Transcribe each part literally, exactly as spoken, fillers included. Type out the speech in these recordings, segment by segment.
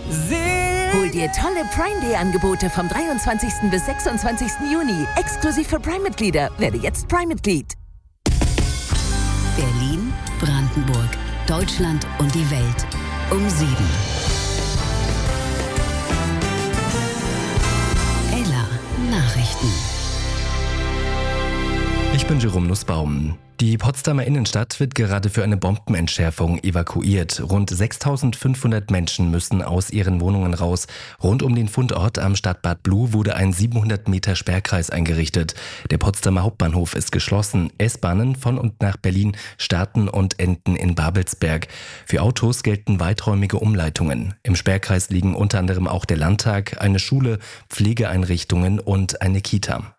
Hol dir tolle Prime Day Angebote vom dreiundzwanzigsten bis sechsundzwanzigsten Juni. Exklusiv für Prime-Mitglieder. Werde jetzt Prime-Mitglied. Berlin, Brandenburg, Deutschland und die Welt. Um sieben. Ella Nachrichten. Ich bin Jerome Nussbaum. Die Potsdamer Innenstadt wird gerade für eine Bombenentschärfung evakuiert. Rund sechstausendfünfhundert Menschen müssen aus ihren Wohnungen raus. Rund um den Fundort am Stadtbad Bluh wurde ein siebenhundert Meter Sperrkreis eingerichtet. Der Potsdamer Hauptbahnhof ist geschlossen. S-Bahnen von und nach Berlin starten und enden in Babelsberg. Für Autos gelten weiträumige Umleitungen. Im Sperrkreis liegen unter anderem auch der Landtag, eine Schule, Pflegeeinrichtungen und eine Kita.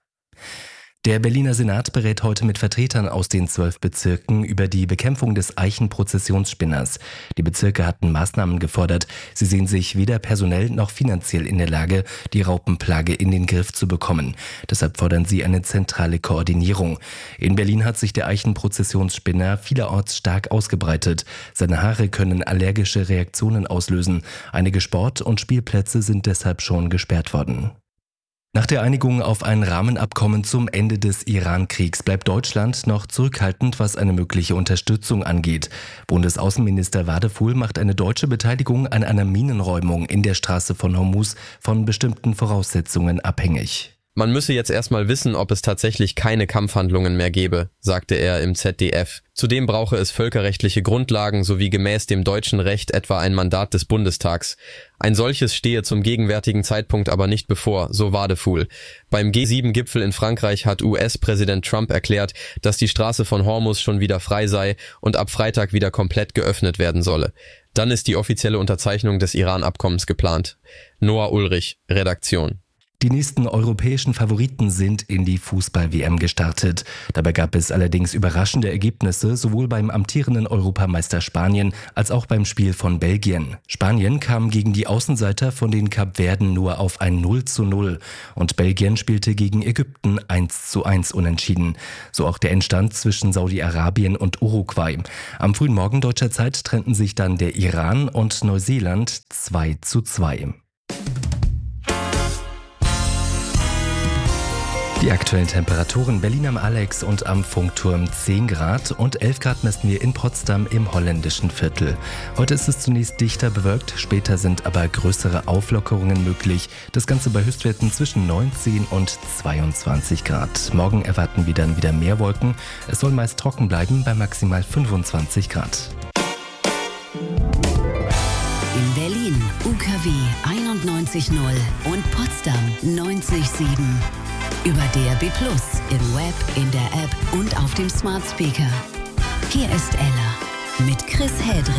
Der Berliner Senat berät heute mit Vertretern aus den zwölf Bezirken über die Bekämpfung des Eichenprozessionsspinners. Die Bezirke hatten Maßnahmen gefordert. Sie sehen sich weder personell noch finanziell in der Lage, die Raupenplage in den Griff zu bekommen. Deshalb fordern sie eine zentrale Koordinierung. In Berlin hat sich der Eichenprozessionsspinner vielerorts stark ausgebreitet. Seine Haare können allergische Reaktionen auslösen. Einige Sport- und Spielplätze sind deshalb schon gesperrt worden. Nach der Einigung auf ein Rahmenabkommen zum Ende des Iran-Kriegs bleibt Deutschland noch zurückhaltend, was eine mögliche Unterstützung angeht. Bundesaußenminister Wadefuhl macht eine deutsche Beteiligung an einer Minenräumung in der Straße von Hormuz von bestimmten Voraussetzungen abhängig. Man müsse jetzt erstmal wissen, ob es tatsächlich keine Kampfhandlungen mehr gebe, sagte er im Z D F. Zudem brauche es völkerrechtliche Grundlagen sowie gemäß dem deutschen Recht etwa ein Mandat des Bundestags. Ein solches stehe zum gegenwärtigen Zeitpunkt aber nicht bevor, so Wadefuhl. Beim G sieben Gipfel in Frankreich hat U S-Präsident Trump erklärt, dass die Straße von Hormuz schon wieder frei sei und ab Freitag wieder komplett geöffnet werden solle. Dann ist die offizielle Unterzeichnung des Iran-Abkommens geplant. Noah Ulrich, Redaktion. Die nächsten europäischen Favoriten sind in die Fußball-W M gestartet. Dabei gab es allerdings überraschende Ergebnisse, sowohl beim amtierenden Europameister Spanien als auch beim Spiel von Belgien. Spanien kam gegen die Außenseiter von den Kapverden nur auf ein null zu null und Belgien spielte gegen Ägypten eins zu eins unentschieden. So auch der Endstand zwischen Saudi-Arabien und Uruguay. Am frühen Morgen deutscher Zeit trennten sich dann der Iran und Neuseeland zwei zu zwei. Die aktuellen Temperaturen: Berlin am Alex und am Funkturm zehn Grad und elf Grad messen wir in Potsdam im holländischen Viertel. Heute ist es zunächst dichter bewölkt, später sind aber größere Auflockerungen möglich. Das Ganze bei Höchstwerten zwischen neunzehn und zweiundzwanzig Grad. Morgen erwarten wir dann wieder mehr Wolken. Es soll meist trocken bleiben bei maximal fünfundzwanzig Grad. In Berlin U K W einundneunzig null und Potsdam neunzig Komma sieben. Über D A B plus, im Web, in der App und auf dem Smart Speaker. Hier ist Ella mit Chris Hedrick.